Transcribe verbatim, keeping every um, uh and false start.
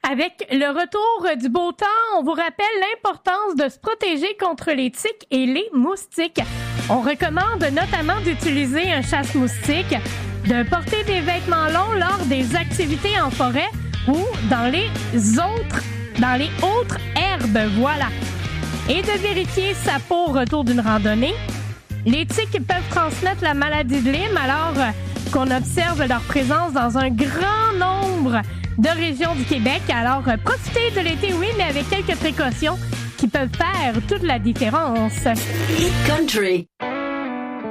Avec le retour du beau temps, on vous rappelle l'importance de se protéger contre les tiques et les moustiques. On recommande notamment d'utiliser un chasse-moustique, de porter des vêtements longs lors des activités en forêt ou dans les autres, dans les autres herbes, voilà. Et de vérifier sa peau au retour d'une randonnée. Les tiques peuvent transmettre la maladie de Lyme alors qu'on observe leur présence dans un grand nombre de régions du Québec. Alors, profitez de l'été, oui, mais avec quelques précautions qui peuvent faire toute la différence. Hit Country.